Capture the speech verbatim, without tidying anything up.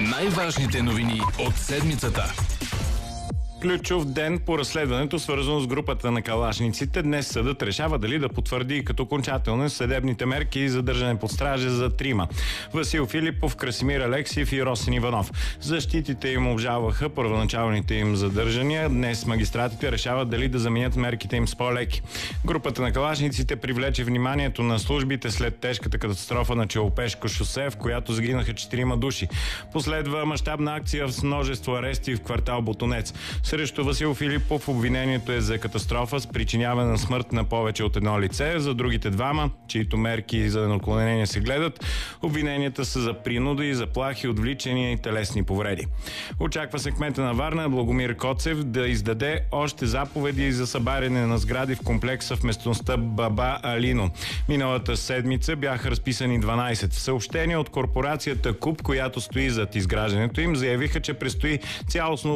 Най-важните новини от седмицата. Ключов ден по разследването, свързано с групата на калашниците. Днес съдът решава дали да потвърди като окончателни съдебните мерки и задържане под стража за трима: Васил Филипов, Красимир Алексиев и Росен Иванов. Защитите им обжалваха първоначалните им задържания. Днес магистратите решават дали да заменят мерките им с по-леки. Групата на калашниците привлече вниманието на службите след тежката катастрофа на Челопешко шосе, в която загинаха четирима души. Последва мащабна акция с множество арести в квартал Ботунец. Срещу Васил Филипов обвинението е за катастрофа с причиняване на смърт на повече от едно лице. За другите двама, чието мерки за наклонение се гледат, обвиненията са за принуда и заплахи, отвличания и телесни повреди. Очаква се кмета на Варна Благомир Коцев да издаде още заповеди за събаряне на сгради в комплекса в местността Баба Алино. Миналата седмица бяха разписани дванайсет. В съобщение от корпорацията КУП, която стои зад изграждането им, заявиха, че предстои цялостно